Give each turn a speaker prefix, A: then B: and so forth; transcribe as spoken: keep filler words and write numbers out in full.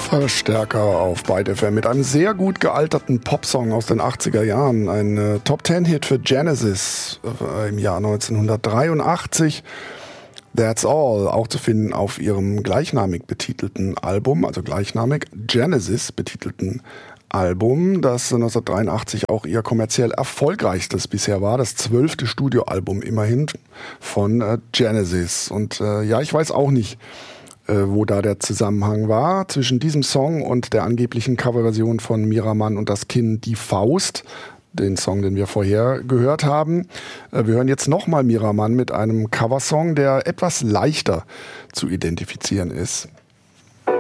A: Verstärker auf Byte F M mit einem sehr gut gealterten Popsong aus den achtziger Jahren. Ein äh, Top-Ten-Hit für Genesis äh, im Jahr neunzehnhundertdreiundachtzig. That's All, auch zu finden auf ihrem gleichnamig betitelten Album, also gleichnamig Genesis betitelten Album, das neunzehnhundertdreiundachtzig auch ihr kommerziell erfolgreichstes bisher war, das zwölfte Studioalbum immerhin von äh, Genesis. Und äh, ja, ich weiß auch nicht, äh, wo da der Zusammenhang war zwischen diesem Song und der angeblichen Coverversion von Miramann und das Kinn Die Faust, den Song, den wir vorher gehört haben. Äh, wir hören jetzt nochmal Miramann mit einem Coversong, der etwas leichter zu identifizieren ist.